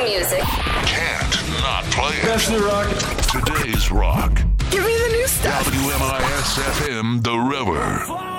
music. Can't not play it. Best new rock. Today's rock. Give me the new stuff. WMIS FM, The River.